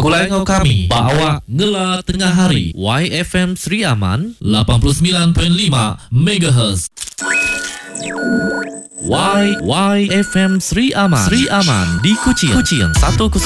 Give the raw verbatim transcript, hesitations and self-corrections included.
Mulai ngau kami bawa ngela tengah hari Y F M Sri Aman lapan puluh sembilan perpuluhan lima megahertz. Y Y F M Sri Aman Sri Aman di Kuching Kuching seratus